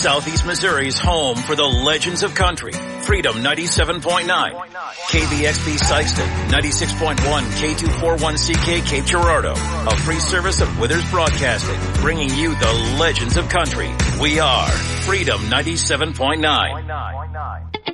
Southeast Missouri's home for the legends of country. Freedom 97.9. KBXB Sikeston, 96.1 K241CK Cape Girardeau. A free service of Withers Broadcasting, bringing you the legends of country. We are Freedom 97.9.